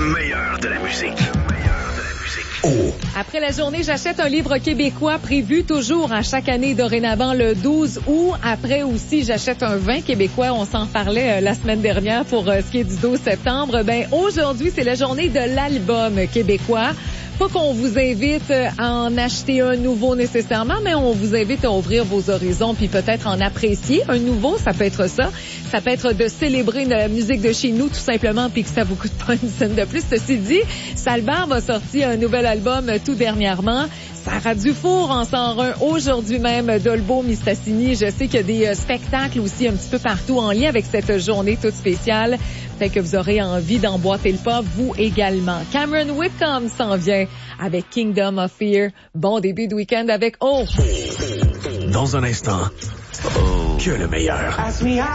meilleur de la musique. Après la journée, j'achète un livre québécois prévu toujours à chaque année dorénavant le 12 août. Après aussi, j'achète un vin québécois. On s'en parlait la semaine dernière pour ce qui est du 12 septembre. Aujourd'hui, c'est la journée de l'album québécois. Pas qu'on vous invite à en acheter un nouveau nécessairement, mais on vous invite à ouvrir vos horizons puis peut-être en apprécier un nouveau. Ça peut être ça. Ça peut être de célébrer la musique de chez nous tout simplement puis que ça vous coûte pas une scène de plus. Ceci dit, Salbar va sortir un nouvel album tout dernièrement. Sarah Dufour en sort un aujourd'hui même, Dolbo Mistassini. Je sais qu'il y a des spectacles aussi un petit peu partout en lien avec cette journée toute spéciale. Peut-être que vous aurez envie d'emboîter le pas, vous également. Cameron Whitcomb s'en vient avec Kingdom of Fear. Bon début de week-end avec O. Dans un instant, que le meilleur.